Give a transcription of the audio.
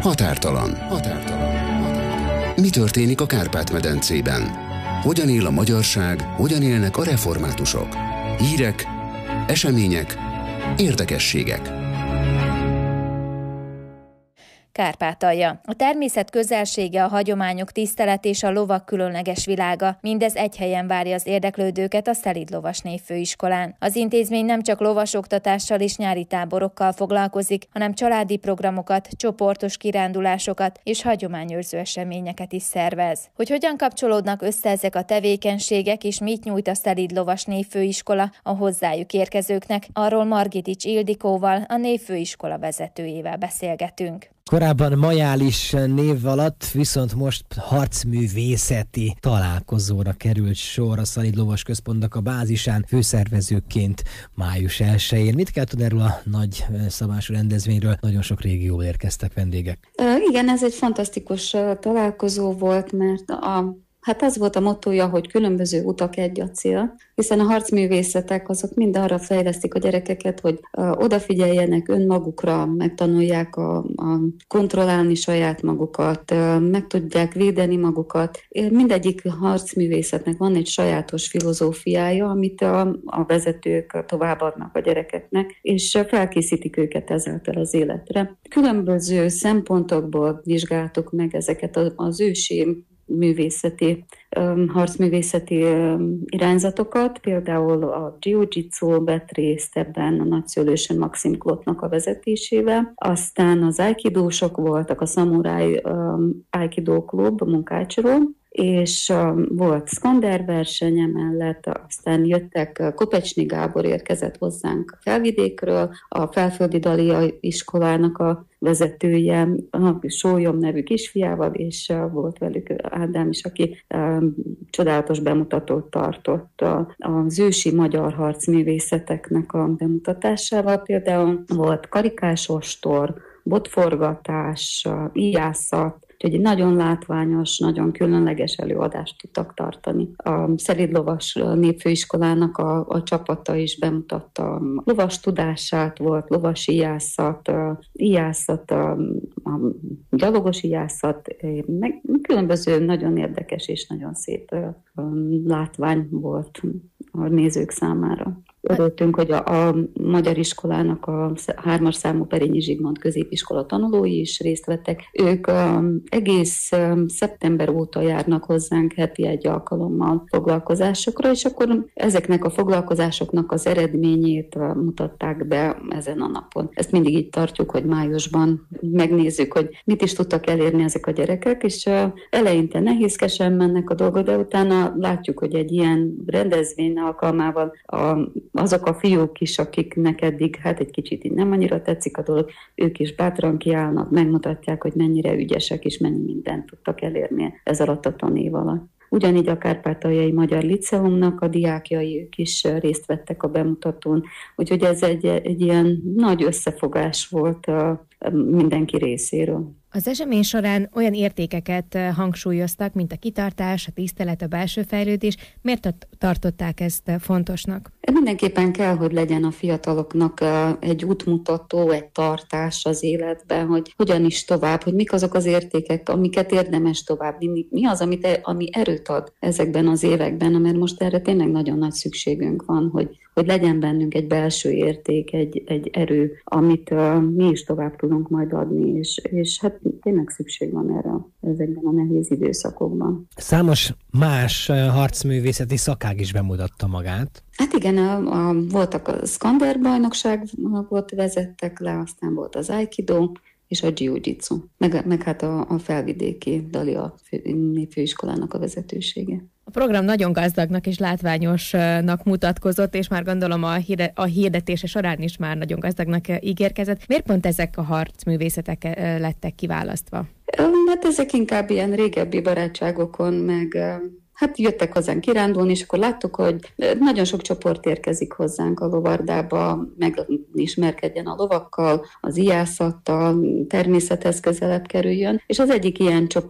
Határtalan. Mi történik a Kárpát-medencében? Hogyan él a magyarság, hogyan élnek a reformátusok? Hírek, események, érdekességek. Kárpátalja. A természet közelsége, a hagyományok tisztelet és a lovak különleges világa. Mindez egy helyen várja az érdeklődőket a Szelíd Lovas Névfőiskolán. Az intézmény nem csak lovasoktatással és nyári táborokkal foglalkozik, hanem családi programokat, csoportos kirándulásokat és hagyományőrző eseményeket is szervez. Hogy hogyan kapcsolódnak össze ezek a tevékenységek és mit nyújt a Szelíd Lovas Névfőiskola a hozzájuk érkezőknek, arról Margitics Ildikóval, a névfőiskola vezetőjével beszélgetünk. Korábban majális név alatt, viszont most harcművészeti találkozóra került sor a Szelíd Lovas Központnak a bázisán főszervezőként május 1-én. Mit kell tudni erről a nagy szabású rendezvényről? Nagyon sok régióból érkeztek vendégek. Igen, ez egy fantasztikus találkozó volt, mert az volt a mottója, hogy különböző utak egy a cél, hiszen a harcművészetek azok mind arra fejlesztik a gyerekeket, hogy odafigyeljenek önmagukra, megtanulják kontrollálni saját magukat, meg tudják védeni magukat. Mindegyik harcművészetnek van egy sajátos filozófiája, amit a vezetők továbbadnak a gyerekeknek, és felkészítik őket ezáltal az életre. Különböző szempontokból vizsgáltuk meg ezeket az ősi harcművészeti irányzatokat, például a jiu-jitsu vett részt ebben a nagyszülősen Maxim Klotnak a vezetésével, aztán az aikidósok voltak, a Samurai Aikido Klub Munkácsról, és volt Skander verseny emellett, aztán jöttek, Kopecsny Gábor érkezett hozzánk Felvidékről, a Felföldi Dalia iskolának a vezetője, a Sólyom nevű kisfiával, és volt velük Ádám is, aki csodálatos bemutatót tartott az ősi magyar harcművészeteknek a bemutatásával. Például volt karikás ostor, botforgatás, íjászat, úgyhogy egy nagyon látványos, nagyon különleges előadást tudtak tartani. A Szelíd Lovas Népfőiskolának a csapata is bemutatta a lovas tudását, volt lovas íjászat, a gyalogos íjászat, meg különböző nagyon érdekes és nagyon szép látvány volt a nézők számára. Örültünk, hogy a magyar iskolának a 3-as számú Perényi Zsigmond középiskola tanulói is részt vettek. Ők egész szeptember óta járnak hozzánk heti egy alkalommal foglalkozásokra, és akkor ezeknek a foglalkozásoknak az eredményét mutatták be ezen a napon. Ezt mindig így tartjuk, hogy májusban megnézzük, hogy mit is tudtak elérni ezek a gyerekek, és eleinte nehézkesen mennek a dolgok, de utána látjuk, hogy egy ilyen rendezvény alkalmával azok a fiúk is, akiknek eddig egy kicsit így nem annyira tetszik a dolog, ők is bátran kiállnak, megmutatják, hogy mennyire ügyesek és mennyi mindent tudtak elérni ez alatt a tanév alatt. Ugyanígy a Kárpátaljai Magyar Liceumnak a diákjai, ők is részt vettek a bemutatón, úgyhogy ez egy ilyen nagy összefogás volt mindenki részéről. Az esemény során olyan értékeket hangsúlyoztak, mint a kitartás, a tisztelet, a belső fejlődés. Miért tartották ezt fontosnak? Mindenképpen kell, hogy legyen a fiataloknak egy útmutató, egy tartás az életben, hogy hogyan is tovább, hogy mik azok az értékek, amiket érdemes továbbvinni. Mi az, ami erőt ad ezekben az években, mert most erre tényleg nagyon nagy szükségünk van, hogy legyen bennünk egy belső érték, egy erő, amit mi is tovább tudunk majd adni, és hát tényleg szükség van erre ezekben a nehéz időszakokban. Számos más harcművészeti szakág is bemutatta magát. Hát igen, voltak a Skander bajnokságot vezettek le, aztán volt az Aikido és a Jiu-Jitsu, meg hát a Felvidéki Dalia Népfőiskolának a vezetősége. A program nagyon gazdagnak és látványosnak mutatkozott, és már gondolom a hirdetése során is már nagyon gazdagnak ígérkezett. Miért pont ezek a harcművészetek lettek kiválasztva? Hát ezek inkább ilyen régebbi barátságokon, meg hát jöttek hozzánk kirándulni, és akkor láttuk, hogy nagyon sok csoport érkezik hozzánk a lovardába, megismerkedjen a lovakkal, az íjászattal, természethez közelebb kerüljön, és az egyik ilyen